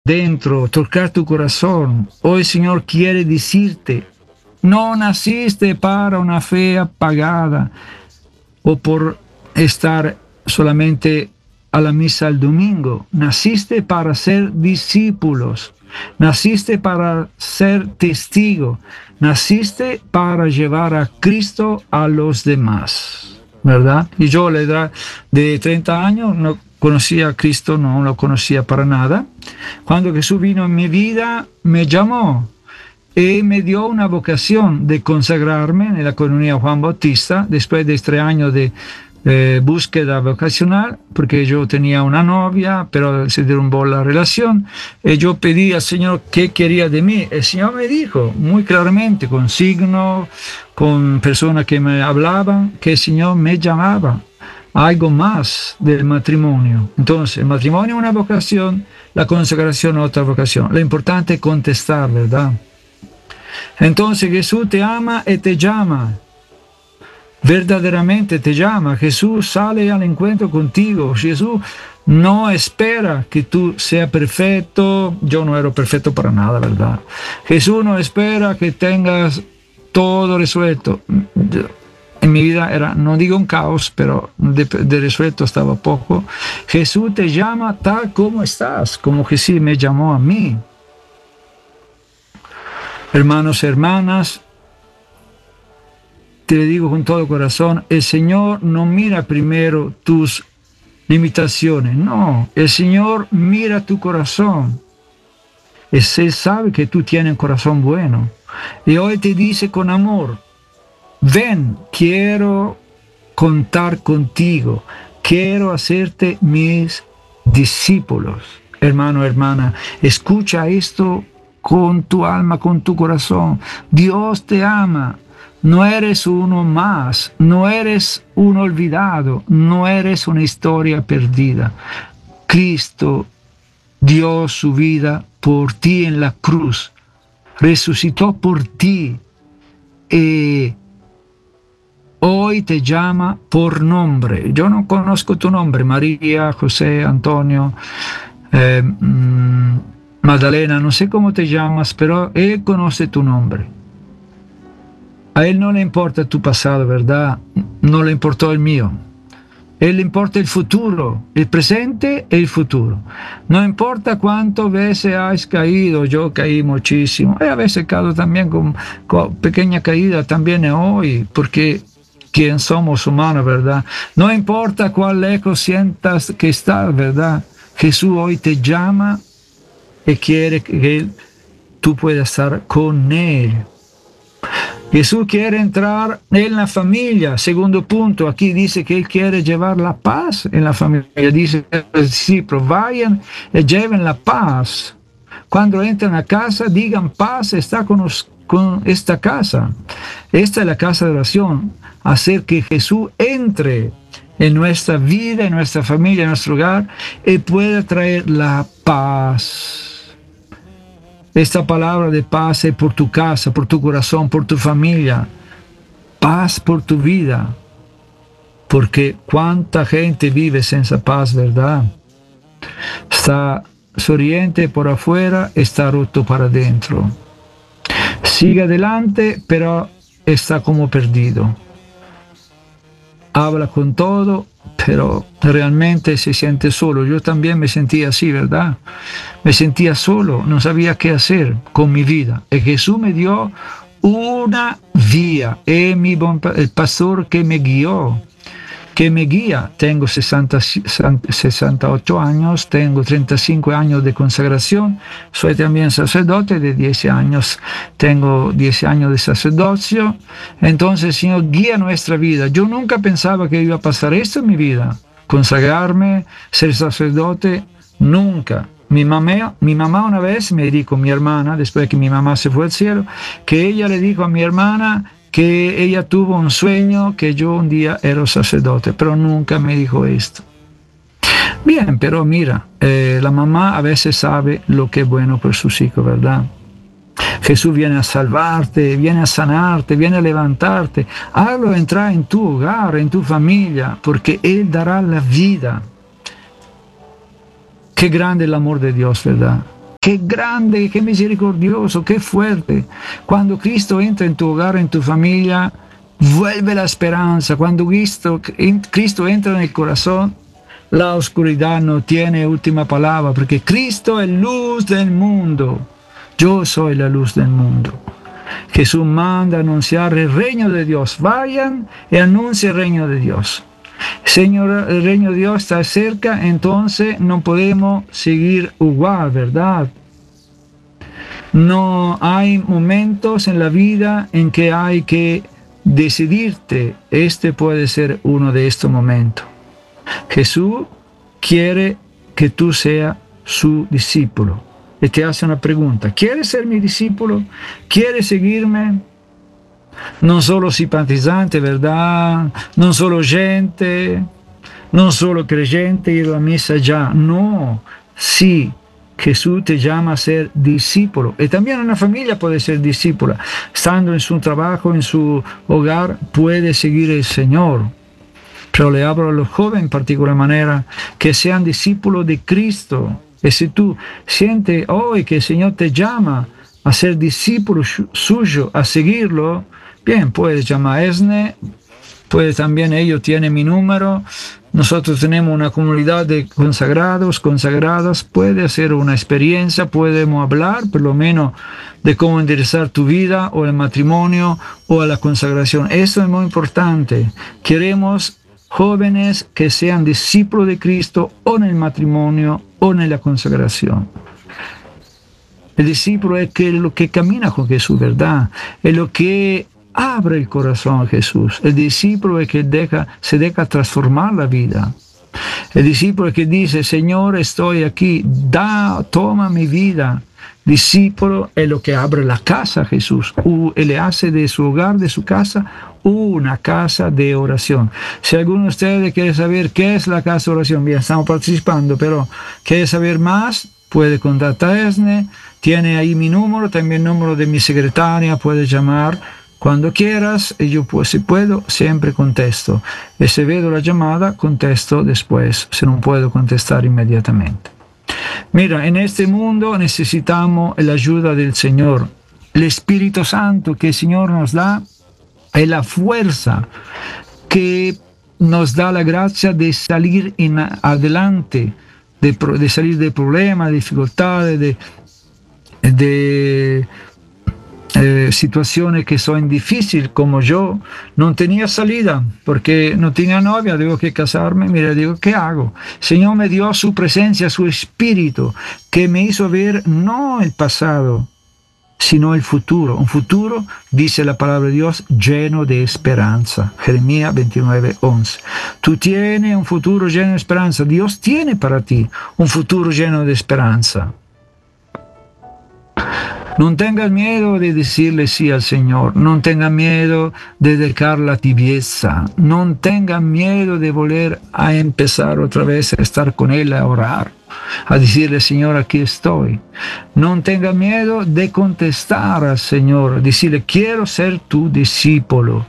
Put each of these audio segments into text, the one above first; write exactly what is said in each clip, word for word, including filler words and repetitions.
dentro, tocar tu corazón. Hoy el Señor quiere decirte, no naciste para una fe apagada o por estar solamente a la misa el domingo. Naciste para ser discípulos. Naciste para ser testigo. Naciste para llevar a Cristo a los demás, ¿verdad? Y yo a la edad de treinta años no conocía a Cristo, no lo conocía para nada. Cuando Jesús vino en mi vida, me llamó y me dio una vocación de consagrarme en la comunidad Juan Bautista después de tres años de eh, búsqueda vocacional, porque yo tenía una novia, pero se derrumbó la relación, y yo pedí al Señor qué quería de mí. El Señor me dijo muy claramente, con signos, con personas que me hablaban, que el Señor me llamaba a algo más del matrimonio. Entonces, el matrimonio es una vocación, la consagración es otra vocación. Lo importante es contestar, ¿verdad? Entonces Jesús te ama y te llama, verdaderamente te llama. Jesús sale al encuentro contigo. Jesús no espera que tú seas perfecto. Yo no era perfecto para nada, ¿verdad? Jesús no espera que tengas todo resuelto. En mi vida era, no digo un caos, pero de, de resuelto estaba poco. Jesús te llama tal como estás, como Jesús me llamó a mí. Hermanos y hermanas, te lo digo con todo corazón, el Señor no mira primero tus limitaciones, no, el Señor mira tu corazón. Y Él sabe que tú tienes un corazón bueno. Y hoy te dice con amor, ven, quiero contar contigo, quiero hacerte mis discípulos. Hermano, hermana, escucha esto con tu alma, con tu corazón. Dios te ama. No eres uno más, no eres un olvidado, no eres una historia perdida. Cristo dio su vida por ti en la cruz, resucitó por ti y hoy te llama por nombre. Yo no conozco tu nombre, María, José, Antonio, eh, mmm, Magdalena, no sé cómo te llamas, pero Él conoce tu nombre. A Él no le importa tu pasado, ¿verdad? No le importó el mío. A Él le importa el futuro, el presente y el futuro. No importa cuántas veces has caído, yo caí muchísimo. Y a veces caigo también con, con pequeña caída, también hoy, porque quien somos humanos, ¿verdad? No importa cuán lejos sientas que estás, ¿verdad? Jesús hoy te llama y quiere que tú puedas estar con Él. Jesús quiere entrar en la familia. Segundo punto, aquí dice que Él quiere llevar la paz en la familia. Dice a los discípulos, vayan y lleven la paz. Cuando entran a casa, digan paz está con, los, con esta casa. Esta es la casa de oración. Hacer que Jesús entre en nuestra vida, en nuestra familia, en nuestro hogar, y pueda traer la paz. Esta palabra de paz es por tu casa, por tu corazón, por tu familia. Paz por tu vida. Porque cuánta gente vive sin esa paz, ¿verdad? Está sonriente por afuera, está roto para adentro. Sigue adelante, pero está como perdido. Habla con todo, pero realmente se siente solo. Yo también me sentía así, ¿verdad? Me sentía solo, no sabía qué hacer con mi vida. Y Jesús me dio una vía, es mi bon, el pastor que me guió, que me guía. Tengo sesenta, sesenta y ocho años, tengo treinta y cinco años de consagración, soy también sacerdote de diez años, tengo diez años de sacerdocio. Entonces el Señor guía nuestra vida. Yo nunca pensaba que iba a pasar esto en mi vida, consagrarme, ser sacerdote, nunca. Mi mamá, mi mamá una vez me dijo, mi hermana, después que mi mamá se fue al cielo, que ella le dijo a mi hermana que ella tuvo un sueño que yo un día era sacerdote, pero nunca me dijo esto. Bien, pero mira, eh, la mamá a veces sabe lo que es bueno por sus hijos, ¿verdad? Jesús viene a salvarte, viene a sanarte, viene a levantarte. Hazlo entrar en tu hogar, en tu familia, porque Él dará la vida. Qué grande el amor de Dios, ¿verdad? Qué grande, qué misericordioso, qué fuerte. Cuando Cristo entra en tu hogar, en tu familia, vuelve la esperanza. Cuando Cristo, Cristo entra en el corazón, la oscuridad no tiene última palabra, porque Cristo es luz del mundo. Yo soy la luz del mundo. Jesús manda anunciar el reino de Dios. Vayan y anuncien el reino de Dios. Señor, el reino de Dios está cerca, entonces no podemos seguir igual, ¿verdad? No hay momentos en la vida en que hay que decidirte. Este puede ser uno de estos momentos. Jesús quiere que tú seas su discípulo. Y te hace una pregunta. ¿Quieres ser mi discípulo? ¿Quieres seguirme? No solo simpatizante, ¿verdad? No solo gente, no solo creyente, ir a la misa ya. No, sí, Jesús te llama a ser discípulo. Y también una familia puede ser discípula. Estando en su trabajo, en su hogar, puede seguir el Señor. Pero le hablo a los jóvenes en particular manera, que sean discípulos de Cristo. Y si tú sientes hoy que el Señor te llama a ser discípulo suyo, a seguirlo, bien, puedes llamar a Esne, puedes también, ellos tienen mi número, nosotros tenemos una comunidad de consagrados, consagradas, puede hacer una experiencia, podemos hablar por lo menos de cómo enderezar tu vida o el matrimonio o la consagración. Eso es muy importante. Queremos jóvenes que sean discípulos de Cristo o en el matrimonio o en la consagración. El discípulo es que lo que camina con Jesús, ¿verdad? Es lo que abre el corazón a Jesús. El discípulo es que deja, se deja transformar la vida. El discípulo es que dice, Señor, estoy aquí, da, toma mi vida. Discípulo es lo que abre la casa a Jesús. Uh, él le hace de su hogar, de su casa, una casa de oración. Si alguno de ustedes quiere saber qué es la casa de oración, bien, estamos participando, pero quiere saber más, puede contactar a Esne, tiene ahí mi número, también el número de mi secretaria, puede llamar cuando quieras, y yo pues si puedo, siempre contesto. Y si vedo la llamada, contesto después, si no puedo contestar inmediatamente. Mira, en este mundo necesitamos la ayuda del Señor. El Espíritu Santo que el Señor nos da es la fuerza que nos da la gracia de salir en adelante, de, de salir de problemas, de dificultades, de, de eh, situaciones que son difíciles, como yo no tenía salida, porque no tenía novia, digo que casarme, mira, digo, ¿qué hago? El Señor me dio su presencia, su Espíritu, que me hizo ver no el pasado, sino el futuro. Un futuro, dice la palabra de Dios, lleno de esperanza. Jeremías veintinueve, once. Tú tienes un futuro lleno de esperanza. Dios tiene para ti un futuro lleno de esperanza. No tengas miedo de decirle sí al Señor. No tengas miedo de dejar la tibieza. No tengas miedo de volver a empezar otra vez a estar con Él, a orar, a decirle, Señor, aquí estoy. No tengas miedo de contestar al Señor, decirle, quiero ser tu discípulo.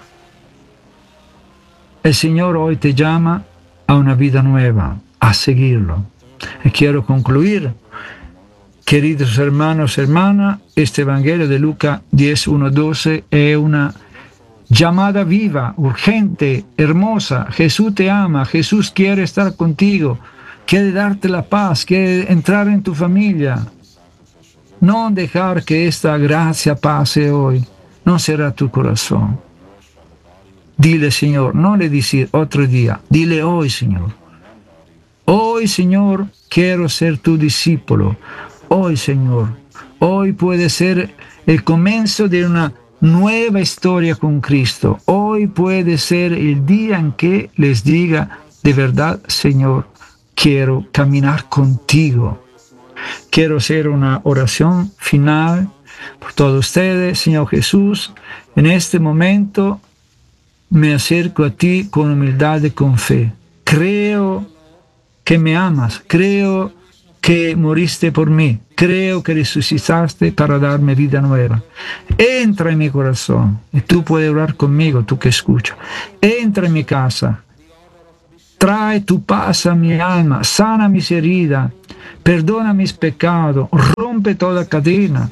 El Señor hoy te llama a una vida nueva, a seguirlo. Y quiero concluir. Queridos hermanos, hermanas, este Evangelio de Lucas diez, uno, doce es una llamada viva, urgente, hermosa. Jesús te ama, Jesús quiere estar contigo, quiere darte la paz, quiere entrar en tu familia. No dejar que esta gracia pase hoy, no será tu corazón. Dile, Señor, no le decir otro día, dile hoy, Señor. Hoy, Señor, quiero ser tu discípulo. Hoy, Señor, hoy puede ser el comienzo de una nueva historia con Cristo. Hoy puede ser el día en que les diga, de verdad, Señor, quiero caminar contigo. Quiero hacer una oración final por todos ustedes. Señor Jesús, en este momento me acerco a ti con humildad y con fe. Creo que me amas, creo que moriste por mí, creo que resucitaste para darme vida nueva. Entra en mi corazón y tú puedes orar conmigo, tú que escuchas. Entra en mi casa, Trae tu paz a mi alma, sana mis heridas, perdona mis pecados, rompe toda cadena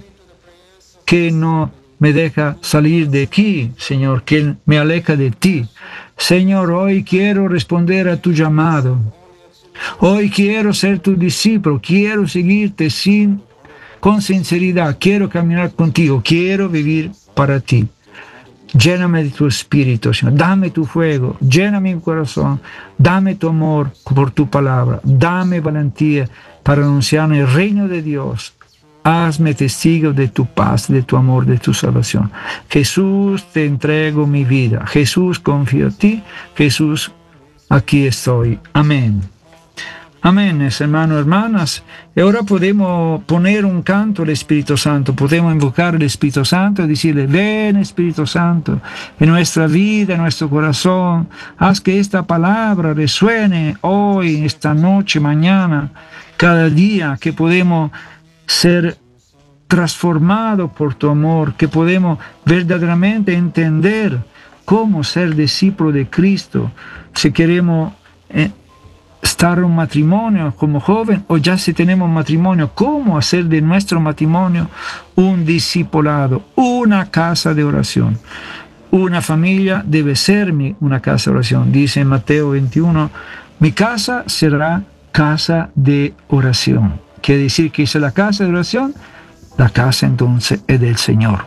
que no me deja salir de aquí, Señor, que me aleja de ti. Señor, hoy quiero responder a tu llamado. Hoy quiero ser tu discípulo, quiero seguirte sin, con sinceridad, quiero caminar contigo, quiero vivir para ti. Lléname de tu espíritu, Señor, dame tu fuego, llena mi corazón, dame tu amor por tu palabra, dame valentía para anunciar el reino de Dios. Hazme testigo de tu paz, de tu amor, de tu salvación. Jesús, te entrego mi vida. Jesús, confío en ti. Jesús, aquí estoy. Amén. Amén, hermanos, hermanas. Y ahora podemos poner un canto al Espíritu Santo, podemos invocar al Espíritu Santo y decirle, ven Espíritu Santo, en nuestra vida, en nuestro corazón, haz que esta palabra resuene hoy, esta noche, mañana, cada día, que podemos ser transformados por tu amor, que podemos verdaderamente entender cómo ser discípulo de Cristo, si queremos eh, estar en un matrimonio como joven o ya si tenemos un matrimonio, cómo hacer de nuestro matrimonio un discipulado, una casa de oración. Una familia debe ser una casa de oración. Dice en Mateo veintiuno, mi casa será casa de oración. Quiere decir que es la casa de oración, la casa entonces es del Señor.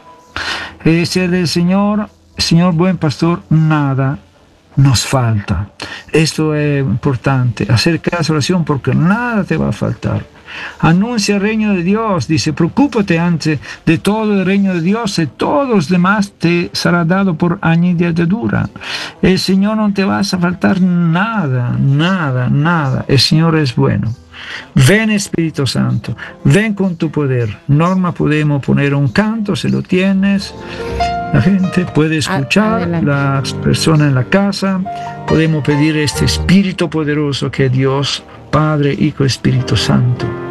Es del Señor, Señor buen pastor, nada nos falta. Esto es importante, hacer casa de oración porque nada te va a faltar. Anuncia el reino de Dios, dice, preocúpate antes de todo el reino de Dios y todos los demás te será dado por añadidura. El Señor no te va a faltar nada, nada, nada. El Señor es bueno. Ven Espíritu Santo, ven con tu poder. Norma, podemos poner un canto, si lo tienes. La gente puede escuchar, adelante. Las personas en la casa, podemos pedir este Espíritu poderoso que es Dios, Padre, Hijo, Espíritu Santo.